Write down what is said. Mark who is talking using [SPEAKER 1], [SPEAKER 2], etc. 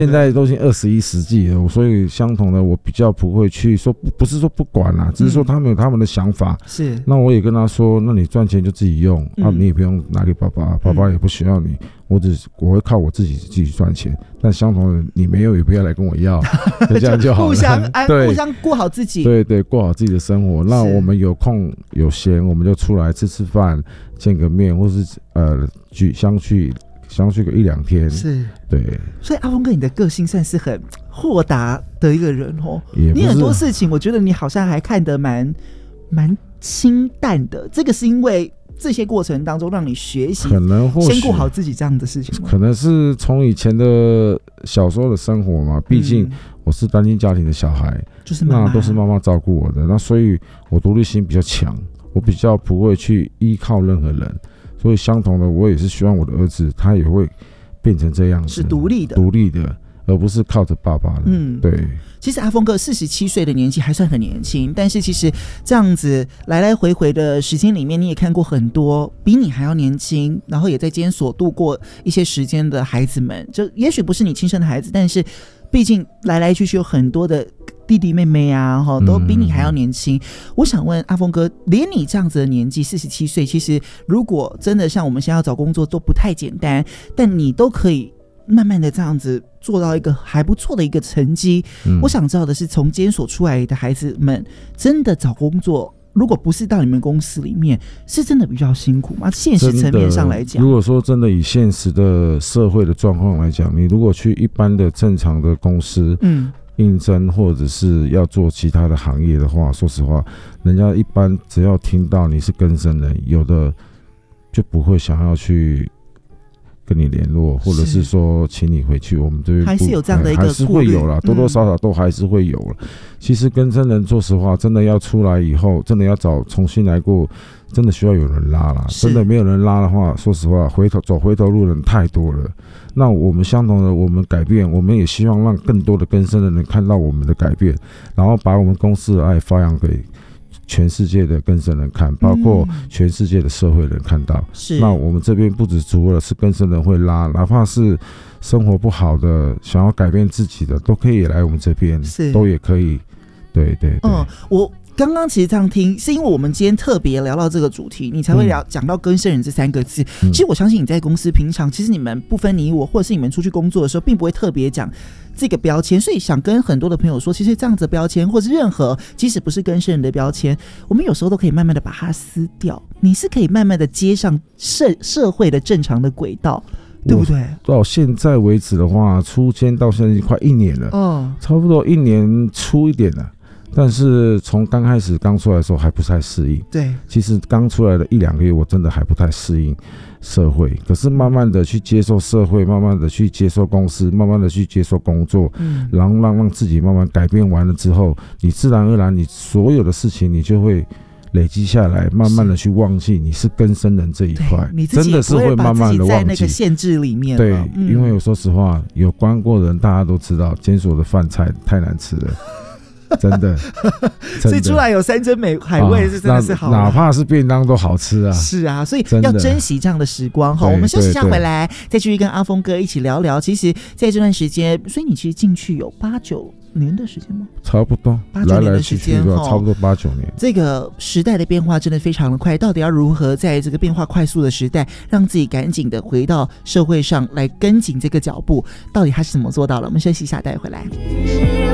[SPEAKER 1] 现在都已经21世纪了，所以相同的我比较不会去说，不是说不管啦，只是说他们有他们的想法。
[SPEAKER 2] 是，
[SPEAKER 1] 那我也跟他说，那你赚钱就自己用，你也不用拿给爸爸，爸爸也不需要你，我会靠我自己赚钱。但相同的，你没有也不要来跟我要，这样就好了。
[SPEAKER 2] 互相顾好自己。
[SPEAKER 1] 对，过好自己的生活。那我们有空有闲，我们就出来吃饭，见个面，或是相聚个1-2天。
[SPEAKER 2] 是，
[SPEAKER 1] 对。
[SPEAKER 2] 所以阿峰哥，你的个性算是很豁达的一个人哦。你很多事情，我觉得你好像还看得蛮清淡的。这个是因为这些过程当中让你学习，先顾好自己这样的事情吗？
[SPEAKER 1] 可能是从以前的小时候的生活嘛，毕竟我是单亲家庭的小孩，
[SPEAKER 2] 就是妈妈，
[SPEAKER 1] 那都是妈妈照顾我的，那所以我独立性比较强，我比较不会去依靠任何人。所以相同的，我也是希望我的儿子他也会变成这样子，
[SPEAKER 2] 是独立的，
[SPEAKER 1] 而不是靠着爸爸的。对。
[SPEAKER 2] 其实阿峰哥47岁的年纪还算很年轻，但是其实这样子来来回回的时间里面，你也看过很多比你还要年轻，然后也在监所度过一些时间的孩子们。就也许不是你亲生的孩子，但是毕竟来来去去有很多的弟弟妹妹啊，都比你还要年轻。我想问阿峰哥，连你这样子的年纪47岁，其实如果真的像我们现在要找工作都不太简单，但你都可以慢慢的这样子做到一个还不错的一个成绩。我想知道的是，从监所出来的孩子们真的找工作，如果不是到你们公司里面，是真的比较辛苦吗？现实层面上来讲，
[SPEAKER 1] 如果说真的以现实的社会的状况来讲，你如果去一般的正常的公司应征，或者是要做其他的行业的话，说实话，人家一般只要听到你是更生人，有的就不会想要去跟你联络，或者是说请你回去，我们这边
[SPEAKER 2] 还是有这样的一个
[SPEAKER 1] 还是会有啦，多多少少都还是会有了。其实更生人，说实话，真的要出来以后，真的要重新来过，真的需要有人拉啦。真的没有人拉的话，说实话，走回头路人太多了。那我们相同的，我们改变，我们也希望让更多的更生的人看到我们的改变，然后把我们公司的爱发扬给全世界的更生人看，包括全世界的社会人看到。那我们这边不止除了是更生人会拉，哪怕是生活不好的，想要改变自己的，都可以来我们这边，都也可以。对。
[SPEAKER 2] 我刚刚其实这样听，是因为我们今天特别聊到这个主题，你才会讲到更生人这3个字。其实我相信你在公司平常，其实你们不分你我，或者是你们出去工作的时候，并不会特别讲这个标签，所以想跟很多的朋友说，其实这样子的标签，或是任何即使不是更生人的标签，我们有时候都可以慢慢的把它撕掉。你是可以慢慢的接上社会的正常的轨道，对不对？
[SPEAKER 1] 到现在为止的话，出监到现在快1年了，差不多1年出一点了。但是从刚开始刚出来的时候还不太适应，
[SPEAKER 2] 对，
[SPEAKER 1] 其实刚出来的1-2个月我真的还不太适应社会，可是慢慢的去接受社会，慢慢的去接受公司，慢慢的去接受工作，然后让自己慢慢改变完了之后，你自然而然你所有的事情你就会累积下来，慢慢的去忘记你是更生人这一块，
[SPEAKER 2] 你自己
[SPEAKER 1] 真的是会慢慢的忘记
[SPEAKER 2] 在那个限制里面。
[SPEAKER 1] 对，因为我说实话，有关过的人大家都知道，监所的饭菜太难吃了。真的，
[SPEAKER 2] 所以出来有山珍海味是真的是好，
[SPEAKER 1] 哪怕是便当都好吃啊。
[SPEAKER 2] 是啊，所以要珍惜这样的时光。好，我们休息一下回来，再继续跟阿峰哥一起聊聊。其实在这段时间，所以你其实进去有8-9年的时间吗？
[SPEAKER 1] 差不多
[SPEAKER 2] 8-9年的时间，
[SPEAKER 1] 差不多8-9年。
[SPEAKER 2] 这个时代的变化真的非常的快，到底要如何在这个变化快速的时代，让自己赶紧的回到社会上来跟紧这个脚步，到底他是怎么做到的？我们休息一下，待会回来。